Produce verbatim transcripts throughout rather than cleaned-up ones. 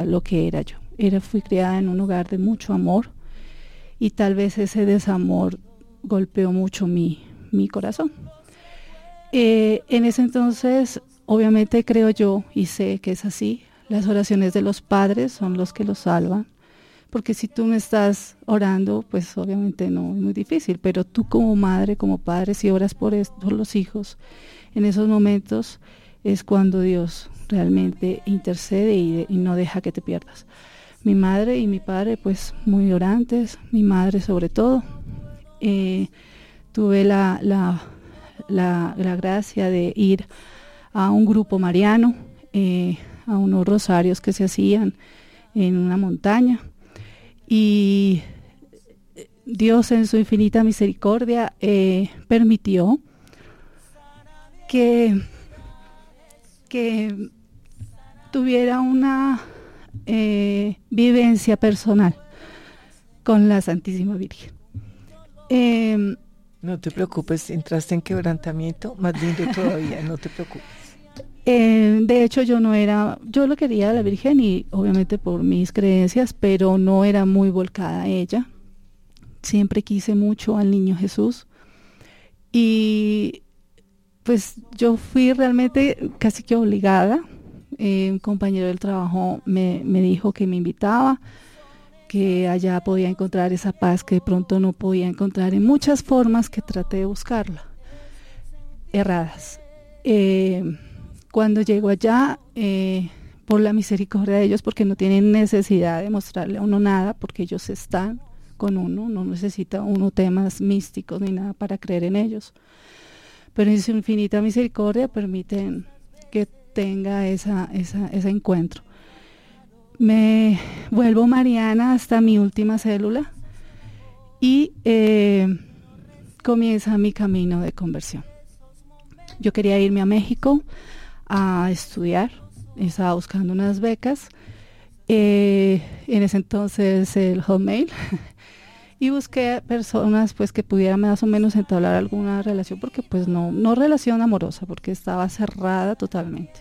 lo que era yo. Era, fui criada en un hogar de mucho amor y tal vez ese desamor golpeó mucho mi, mi corazón. Eh, en ese entonces, obviamente creo yo y sé que es así, las oraciones de los padres son los que los salvan, porque si tú me estás orando, pues obviamente no, es muy difícil, pero tú como madre, como padre, si oras por, esto, por los hijos, en esos momentos es cuando Dios realmente intercede y, y no deja que te pierdas. Mi madre y mi padre, pues muy orantes, mi madre sobre todo. Eh, tuve la, la, la, la gracia de ir a un grupo mariano, eh, a unos rosarios que se hacían en una montaña, y Dios en su infinita misericordia eh, permitió que, que tuviera una eh, vivencia personal con la Santísima Virgen. Eh, no te preocupes, entraste en quebrantamiento, más lindo todavía, no te preocupes. Eh, de hecho yo no era, yo lo quería a la Virgen y obviamente por mis creencias, pero no era muy volcada a ella. Siempre quise mucho al niño Jesús y pues yo fui realmente casi que obligada. Eh, un compañero del trabajo me, me dijo que me invitaba, que allá podía encontrar esa paz que de pronto no podía encontrar en muchas formas que traté de buscarla, erradas. Eh, Cuando llego allá, eh, por la misericordia de ellos, porque no tienen necesidad de mostrarle a uno nada, porque ellos están con uno, no necesita uno temas místicos ni nada para creer en ellos. Pero en su infinita misericordia permiten que tenga esa, esa, ese encuentro. Me vuelvo mariana hasta mi última célula y eh, comienza mi camino de conversión. Yo quería irme a México a estudiar, estaba buscando unas becas, eh, en ese entonces el Hotmail, y busqué personas pues que pudieran más o menos entablar alguna relación, porque pues no, no relación amorosa, porque estaba cerrada totalmente.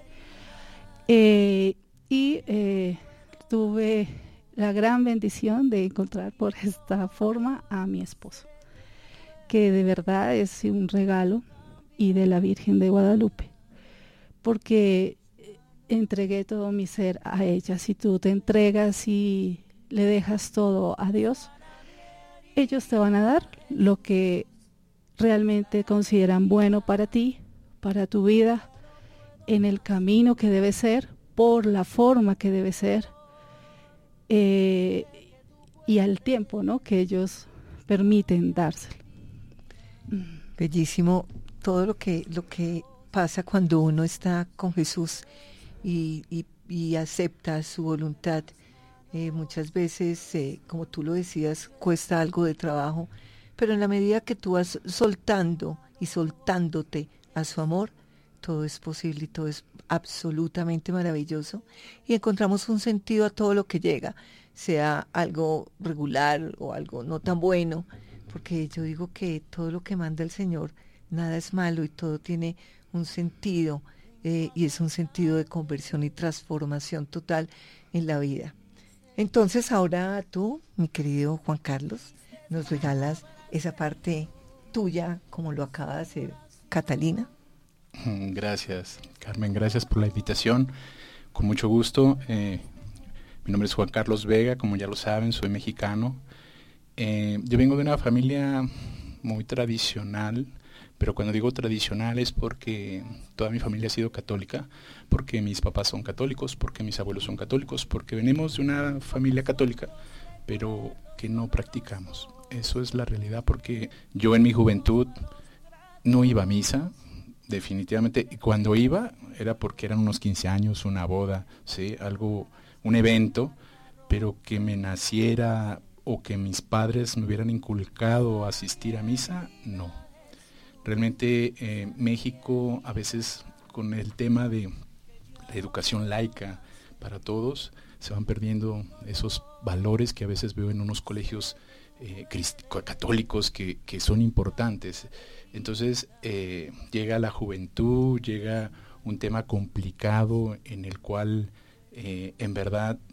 Eh, y eh, tuve la gran bendición de encontrar por esta forma a mi esposo, que de verdad es un regalo, y de la Virgen de Guadalupe, porque entregué todo mi ser a ella. Si tú te entregas y le dejas todo a Dios, ellos te van a dar lo que realmente consideran bueno para ti, para tu vida, en el camino que debe ser, por la forma que debe ser, eh, y al tiempo, ¿no?, que ellos permiten dárselo. Bellísimo todo lo que, lo que pasa cuando uno está con Jesús y, y, y acepta su voluntad. Eh, muchas veces, eh, como tú lo decías, cuesta algo de trabajo, pero en la medida que tú vas soltando y soltándote a su amor, todo es posible y todo es absolutamente maravilloso, y encontramos un sentido a todo lo que llega, sea algo regular o algo no tan bueno, porque yo digo que todo lo que manda el Señor, nada es malo y todo tiene un sentido, eh, y es un sentido de conversión y transformación total en la vida. Entonces ahora tú, mi querido Juan Carlos, nos regalas esa parte tuya, como lo acaba de hacer Catalina. Gracias, Carmen, gracias por la invitación. Con mucho gusto. Eh, mi nombre es Juan Carlos Vega, como ya lo saben, soy mexicano. Eh, yo vengo de una familia muy tradicional, pero cuando digo tradicional es porque toda mi familia ha sido católica, porque mis papás son católicos, porque mis abuelos son católicos, porque venimos de una familia católica, pero que no practicamos. Eso es la realidad, porque yo en mi juventud no iba a misa, definitivamente, y cuando iba era porque eran unos quince años, una boda, ¿sí?, algo, un evento, pero que me naciera o que mis padres me hubieran inculcado a asistir a misa, no. Realmente eh, México, a veces con el tema de la educación laica para todos, se van perdiendo esos valores que a veces veo en unos colegios eh, crist- católicos que, que son importantes. Entonces eh, llega la juventud, llega un tema complicado en el cual eh, en verdad